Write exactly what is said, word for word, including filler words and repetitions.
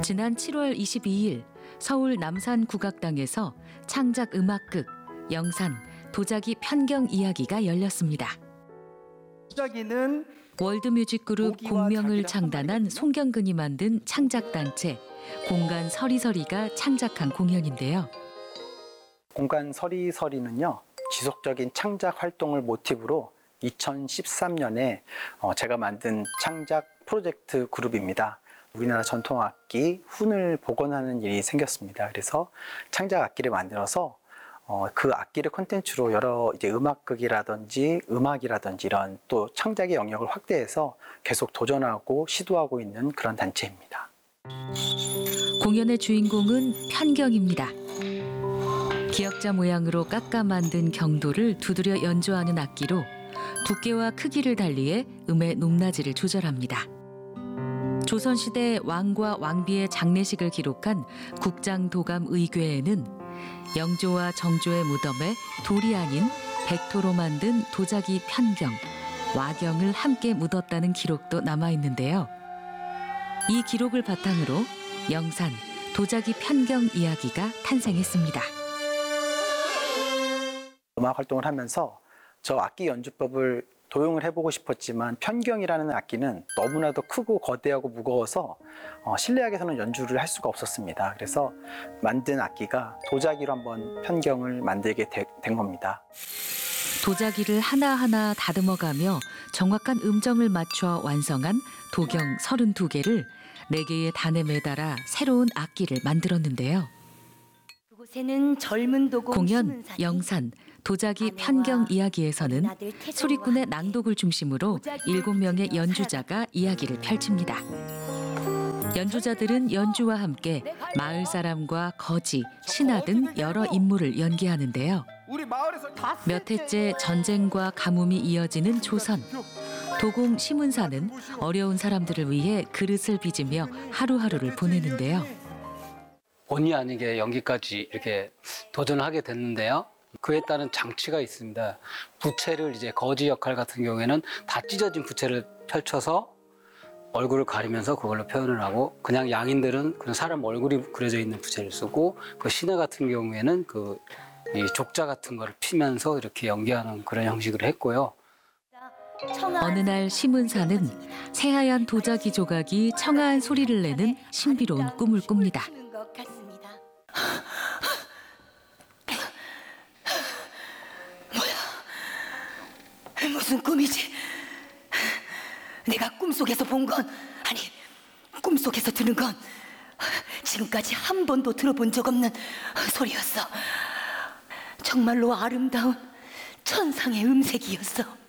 지난 칠월 이십이일 서울 남산국악당에서 창작음악극 영산 도자기 편경 이야기가 열렸습니다. 도자기는 월드뮤직그룹 공명을 장단한 송경근이 만든 창작단체 공간 서리서리가 창작한 공연인데요. 공간 서리서리는요, 지속적인 창작 활동을 모티브로 이천십삼년에 제가 만든 창작 프로젝트 그룹입니다. 우리나라 전통악기 훈을 복원하는 일이 생겼습니다. 그래서 창작 악기를 만들어서 그 악기를 콘텐츠로 여러 이제 음악극이라든지 음악이라든지 이런 또 창작의 영역을 확대해서 계속 도전하고 시도하고 있는 그런 단체입니다. 공연의 주인공은 편경입니다. 기역자 모양으로 깎아 만든 경도를 두드려 연주하는 악기로 두께와 크기를 달리해 음의 높낮이를 조절합니다. 조선시대 왕과 왕비의 장례식을 기록한 국장도감 의궤에는 영조와 정조의 무덤에 돌이 아닌 백토로 만든 도자기 편경, 와경을 함께 묻었다는 기록도 남아있는데요. 이 기록을 바탕으로 영산 도자기 편경 이야기가 탄생했습니다. 음악 활동을 하면서 저 악기 연주법을 도용을 해보고 싶었지만 편경이라는 악기는 너무나도 크고 거대하고 무거워서 어, 실내악에서는 연주를 할 수가 없었습니다. 그래서 만든 악기가 도자기로 한번 편경을 만들게 되, 된 겁니다. 도자기를 하나하나 다듬어가며 정확한 음정을 맞춰 완성한 도경 서른두 개를 네 개의 단에 매달아 새로운 악기를 만들었는데요. 그곳에는 젊은 도공 공연 영산 도자기 편경 이야기에서는 소리꾼의 낭독을 중심으로 일곱 명의 연주자가 이야기를 펼칩니다. 연주자들은 연주와 함께 마을 사람과 거지, 신하 등 여러 인물을 연기하는데요. 몇 해째 전쟁과 가뭄이 이어지는 조선. 도공 심은사는 어려운 사람들을 위해 그릇을 빚으며 하루하루를 보내는데요. 본의 아니게 연기까지 이렇게 도전하게 됐는데요. 그에 따른 장치가 있습니다. 부채를 이제 거지 역할 같은 경우에는 다 찢어진 부채를 펼쳐서 얼굴을 가리면서 그걸로 표현을 하고, 그냥 양인들은 그냥 사람 얼굴이 그려져 있는 부채를 쓰고, 그 신하 같은 경우에는 그 이 족자 같은 거를 피면서 이렇게 연기하는 그런 형식으로 했고요. 어느 날 심은사는 새하얀 도자기 조각이 청아한 소리를 내는 신비로운 꿈을 꿉니다. 뭐야? 무슨 꿈이지? 내가 꿈속에서 본 건, 아니, 꿈속에서 들은 건 지금까지 한 번도 들어본 적 없는 소리였어. 정말로 아름다운 천상의 음색이었어.